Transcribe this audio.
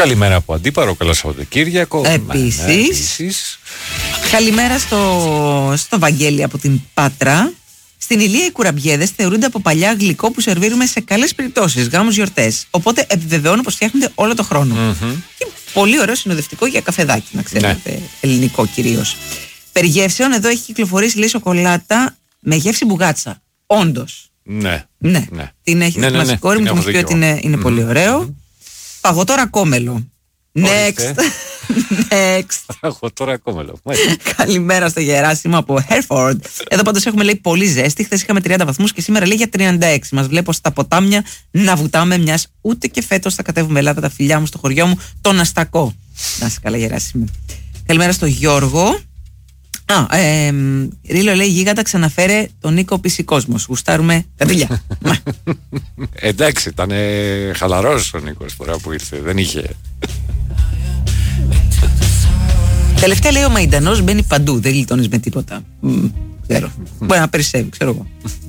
Καλημέρα από Αντίπαρο, καλό Σαββατοκύριακο. Επίσης. Καλημέρα στο Βαγγέλη από την Πάτρα. Στην Ηλία οι κουραμπιέδες θεωρούνται από παλιά γλυκό που σερβίρουμε σε καλές περιπτώσεις, γάμους, γιορτές. Οπότε επιβεβαιώνω πως φτιάχνονται όλο το χρόνο. Και πολύ ωραίο συνοδευτικό για καφεδάκι, να ξέρετε, ελληνικό κυρίως. Περί γεύσεων, εδώ έχει κυκλοφορήσει λέει σοκολάτα με γεύση μπουγάτσα. Όντως. Ναι. Την έχει δοκιμάσει η κόρη μου, την έχει πει ότι είναι πολύ ωραίο. Παγωτό ρακόμελο. Next. Παγωτό ρακόμελο. Καλημέρα στο Γεράσιμο από Hereford. Εδώ πάντως έχουμε λέει πολύ ζέστη. Χθες είχαμε 30 βαθμούς και σήμερα λέει για 36. Μας βλέπω στα ποτάμια να βουτάμε, μιας ούτε και φέτος θα κατέβουμε Ελλάδα τα φιλιά μου στο χωριό μου, τον Αστακό. Να είσαι καλά, Γεράσιμο. Καλημέρα στο Γιώργο. Ρίλο λέει γίγαντα, ξαναφέρε τον Νίκο Πισικόσμος. Γουστάρουμε τα δουλειά. Εντάξει, ήταν χαλαρός ο Νίκος φορά που ήρθε. Δεν είχε. Τελευταία λέει ο Μαϊντανός μπαίνει παντού. Δεν γλιτώνεις με τίποτα. Ξέρω. Μπορεί να περισσεύει, ξέρω εγώ.